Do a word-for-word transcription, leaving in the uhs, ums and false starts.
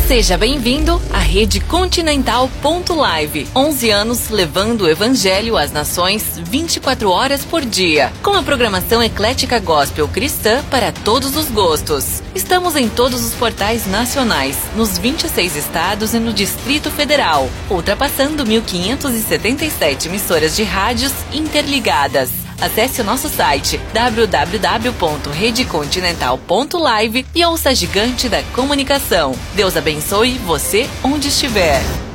Seja bem-vindo à Rede Continental ponto live. onze anos levando o evangelho às nações vinte e quatro horas por dia. Com a programação eclética gospel cristã para todos os gostos. Estamos em todos os portais nacionais, nos vinte e seis estados e no Distrito Federal, ultrapassando mil quinhentas e setenta e sete emissoras de rádios interligadas. Acesse o nosso site w w w ponto rede continental ponto live e ouça a gigante da comunicação. Deus abençoe você onde estiver.